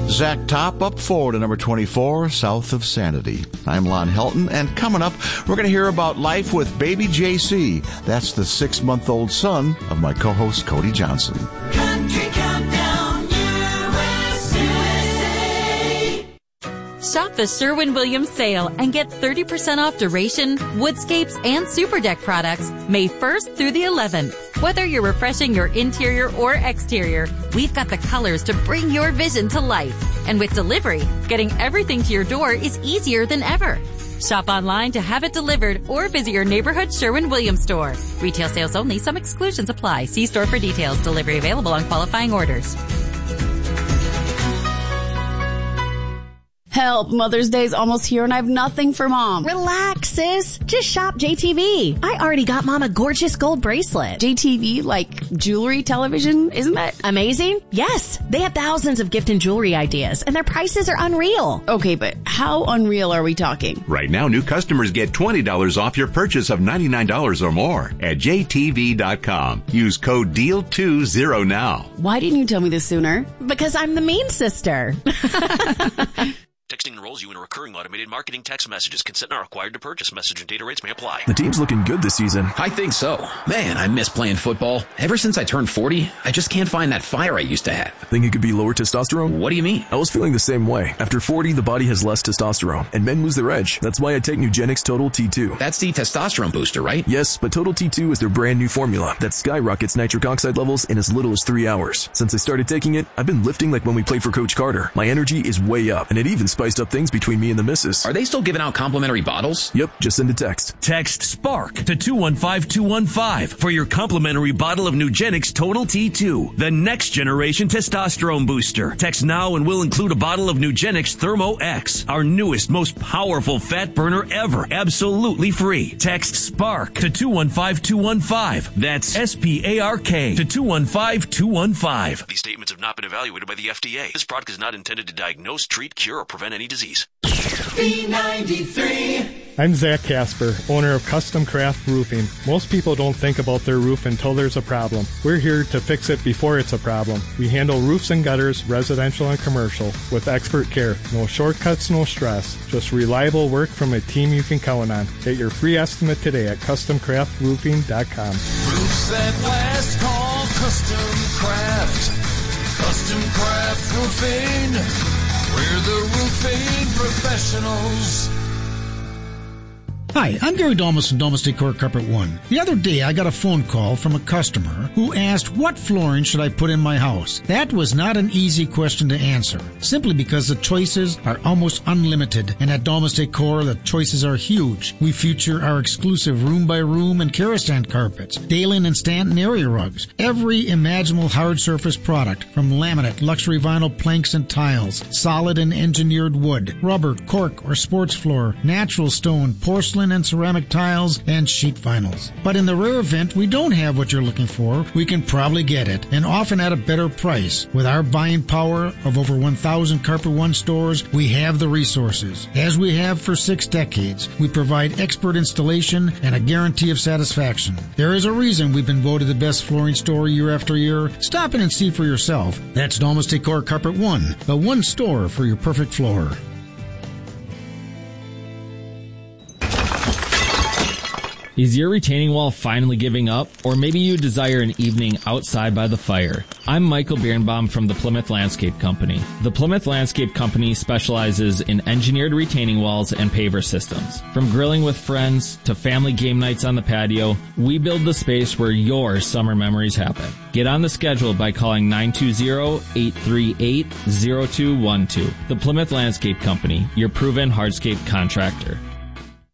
Zach Top up forward to number 24, South of Sanity. I'm Lon Helton, and coming up, we're going to hear about life with baby JC. That's the 6-month-old son of my co-host Cody Johnson. Country Countdown USA. Shop the Sherwin-Williams sale and get 30% off Duration, Woodscapes, and Superdeck products May 1st through the 11th. Whether you're refreshing your interior or exterior, we've got the colors to bring your vision to life. And with delivery, getting everything to your door is easier than ever. Shop online to have it delivered or visit your neighborhood Sherwin-Williams store. Retail sales only. Some exclusions apply. See store for details. Delivery available on qualifying orders. Help, Mother's Day's almost here and I have nothing for Mom. Relax, sis. Just shop JTV. I already got Mom a gorgeous gold bracelet. JTV, like jewelry, television, isn't that amazing? Yes. They have thousands of gift and jewelry ideas and their prices are unreal. Okay, but how unreal are we talking? Right now, new customers get $20 off your purchase of $99 or more at JTV.com. Use code DEAL20 now. Why didn't you tell me this sooner? Because I'm the mean sister. Texting enrolls you in a recurring automated marketing text messages. Consent not required to purchase. Message and data rates may apply. The team's looking good this season. I think so. Man, I miss playing football. Ever since I turned 40, I just can't find that fire I used to have. Think it could be lower testosterone? What do you mean? I was feeling the same way. After 40, the body has less testosterone, and men lose their edge. That's why I take Nugenix Total T2. That's the testosterone booster, right? Yes, but Total T2 is their brand new formula that skyrockets nitric oxide levels in as little as 3 hours. Since I started taking it, I've been lifting like when we played for Coach Carter. My energy is way up, and it even spiced up things between me and the missus. Are they still giving out complimentary bottles? Yep, just send a text. Text SPARK to 215-215 for your complimentary bottle of Nugenix Total T2, the next generation testosterone booster. Text now and we'll include a bottle of Nugenix Thermo X, our newest, most powerful fat burner ever, absolutely free. Text SPARK to 215-215. That's SPARK to 215-215. These statements have not been evaluated by the FDA. This product is not intended to diagnose, treat, cure, or prevent any disease. B93. I'm Zach Casper, owner of Custom Craft Roofing. Most people don't think about their roof until there's a problem. We're here to fix it before it's a problem. We handle roofs and gutters, residential and commercial, with expert care. No shortcuts, no stress. Just reliable work from a team you can count on. Get your free estimate today at CustomCraftRoofing.com. Roofs that last, call Custom Craft. Custom Craft Roofing. We're the roofing professionals. Hi, I'm Gary Dolmas from Dolmas Decor Carpet One. The other day, I got a phone call from a customer who asked, what flooring should I put in my house? That was not an easy question to answer, simply because the choices are almost unlimited, and at Dolmas Decor, the choices are huge. We feature our exclusive room-by-room and Karastan carpets, Dalen and Stanton area rugs, every imaginable hard surface product, from laminate, luxury vinyl planks and tiles, solid and engineered wood, rubber, cork, or sports floor, natural stone, porcelain, and ceramic tiles, and sheet vinyls. But in the rare event we don't have what you're looking for, we can probably get it, and often at a better price. With our buying power of over 1,000 Carpet One stores, we have the resources. As we have for 6 decades, we provide expert installation and a guarantee of satisfaction. There is a reason we've been voted the best flooring store year after year. Stop in and see for yourself. That's Dolmas Decor Carpet One, the one store for your perfect floor. Is your retaining wall finally giving up? Or maybe you desire an evening outside by the fire? I'm Michael Birnbaum from the Plymouth Landscape Company. The Plymouth Landscape Company specializes in engineered retaining walls and paver systems. From grilling with friends to family game nights on the patio, we build the space where your summer memories happen. Get on the schedule by calling 920-838-0212. The Plymouth Landscape Company, your proven hardscape contractor.